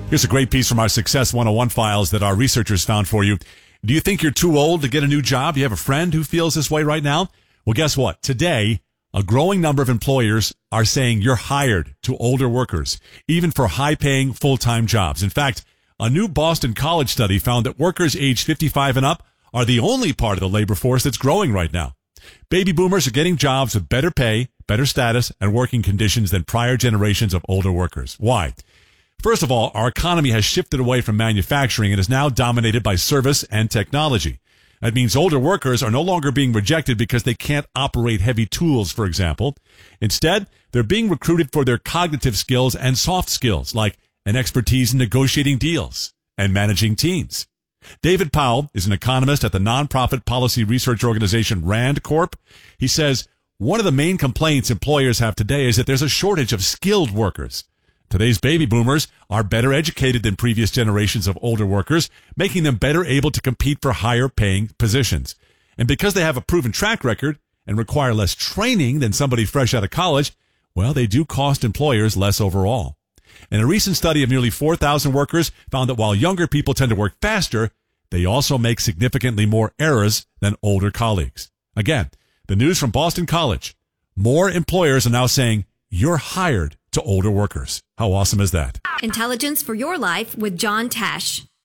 Here's a great piece from our Success 101 files that our researchers found for you. Do you think you're too old to get a new job? You have a friend who feels this way right now? Well, guess what? Today, a growing number of employers are saying you're hired to older workers, even for high-paying full-time jobs. In fact, a new Boston College study found that workers aged 55 and up are the only part of the labor force that's growing right now. Baby boomers are getting jobs with better pay, better status, and working conditions than prior generations of older workers. Why? First of all, our economy has shifted away from manufacturing and is now dominated by service and technology. That means older workers are no longer being rejected because they can't operate heavy tools, for example. Instead, they're being recruited for their cognitive skills and soft skills, like an expertise in negotiating deals and managing teams. David Powell is an economist at the nonprofit policy research organization Rand Corp. He says one of the main complaints employers have today is that there's a shortage of skilled workers. Today's baby boomers are better educated than previous generations of older workers, making them better able to compete for higher paying positions. And because they have a proven track record and require less training than somebody fresh out of college, well, they do cost employers less overall. And a recent study of nearly 4,000 workers found that while younger people tend to work faster, they also make significantly more errors than older colleagues. Again, the news from Boston College. More employers are now saying you're hired to older workers. How awesome is that? Intelligence for your life with John Tesh.